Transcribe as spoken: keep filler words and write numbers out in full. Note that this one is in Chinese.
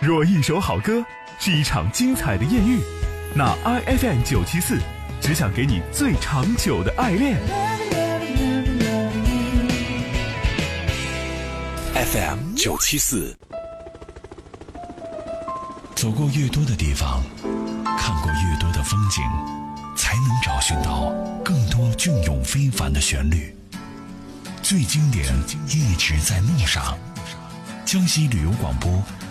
若一首好歌是一场精彩的艳遇，那 I F M 九七四只想给你最长久的爱恋。 F M 九七四， 走过越多的地方，看过越多的风景，才能找寻到更多隽永非凡的旋律。最经典一直在路上。江西旅游广播